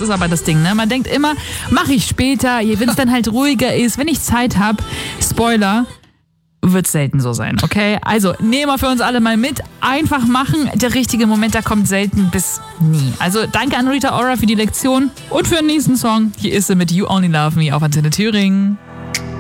Das ist aber das Ding, ne? Man denkt immer, mache ich später, wenn es dann halt ruhiger ist, wenn ich Zeit habe. Spoiler, wird selten so sein, okay? Also nehmen wir für uns alle mal mit. Einfach machen. Der richtige Moment, der kommt selten bis nie. Also danke an Rita Ora für die Lektion und für den nächsten Song. Hier ist sie mit You Only Love Me auf Antenne Thüringen.